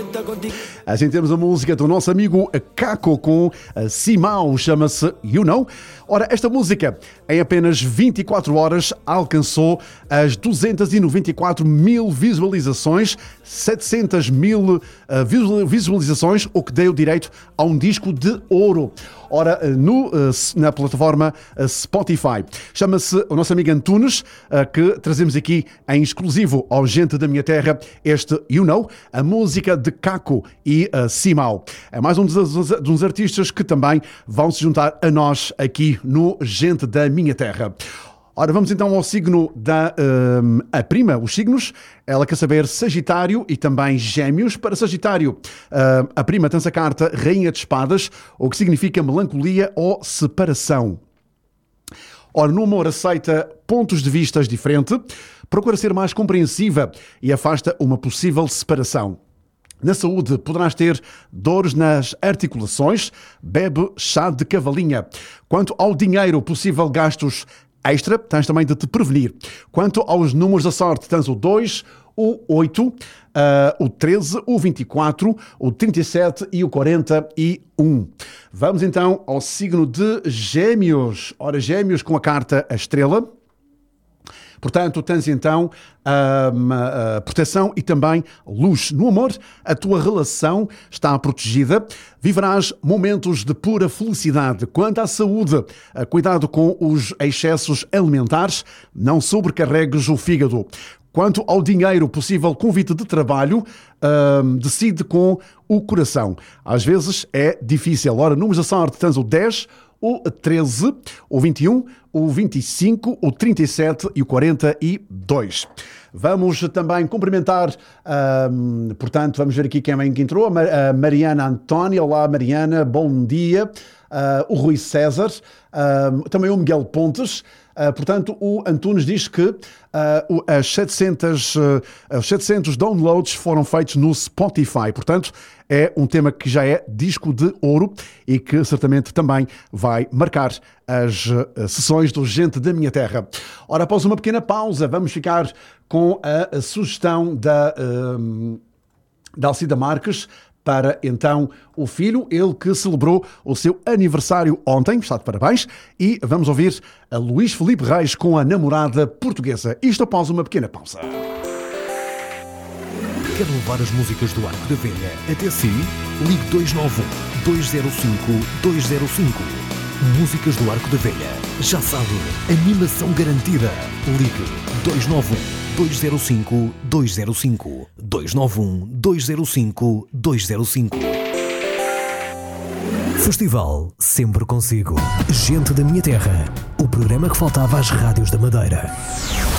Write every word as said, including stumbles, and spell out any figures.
Assim temos a música do nosso amigo Caco com Simão, chama-se You Know. Ora, esta música em apenas vinte e quatro horas alcançou as duzentas e noventa e quatro mil visualizações, setecentas mil uh, visualizações, o que deu direito a um disco de ouro. Ora, no, uh, na plataforma uh, Spotify. Chama-se o nosso amigo Antunes, uh, que trazemos aqui em exclusivo ao Gente da Minha Terra este You Know, a música de Caco e uh, Simão. É mais um dos, dos, dos artistas que também vão se juntar a nós aqui no Gente da Minha Terra. Ora, vamos então ao signo da uh, a prima, os signos. Ela quer saber Sagitário e também Gêmeos. Para Sagitário, uh, a prima tem a carta Rainha de Espadas, o que significa melancolia ou separação. Ora, no amor aceita pontos de vistas diferentes, procura ser mais compreensiva e afasta uma possível separação. Na saúde, poderás ter dores nas articulações, bebe chá de cavalinha. Quanto ao dinheiro, possível gastos extra, tens também de te prevenir. Quanto aos números da sorte, tens o dois, o oito, uh, o treze, o vinte e quatro, o trinta e sete e o quarenta e um. Vamos então ao signo de Gêmeos. Ora, Gêmeos com a carta A Estrela. Portanto, tens então a, a, a proteção e também luz. No amor, a tua relação está protegida. Viverás momentos de pura felicidade. Quanto à saúde, cuidado com os excessos alimentares. Não sobrecarregues o fígado. Quanto ao dinheiro, possível convite de trabalho, hum, decide com o coração. Às vezes é difícil. Ora, números da sorte, tens o dez, o treze, o vinte e um, o vinte e cinco, o trinta e sete e o quarenta e dois. Vamos também cumprimentar, hum, portanto, vamos ver aqui quem vem que entrou. A Mariana Antónia. Olá, Mariana, bom dia. Uh, o Rui César, uh, também o Miguel Pontes. Uh, portanto, o Antunes diz que uh, as setecentos, uh, os setecentos downloads foram feitos no Spotify. Portanto, é um tema que já é disco de ouro e que certamente também vai marcar as uh, sessões do Gente da Minha Terra. Ora, após uma pequena pausa, vamos ficar com a, a sugestão da, uh, da Alcida Marques para, então, o filho, ele que celebrou o seu aniversário ontem, está de parabéns, e vamos ouvir a Luís Filipe Reis com a namorada portuguesa. Isto após uma pequena pausa. Quer levar as músicas do Arco da Velha até si? Ligue dois nove um, dois zero cinco, dois zero cinco. Músicas do Arco da Velha. Já sabe, animação garantida. Ligue dois nove um, dois zero cinco, dois zero cinco. dois nove um, dois zero cinco, dois zero cinco. Festival sempre consigo. Gente da Minha Terra. O programa que faltava às rádios da Madeira.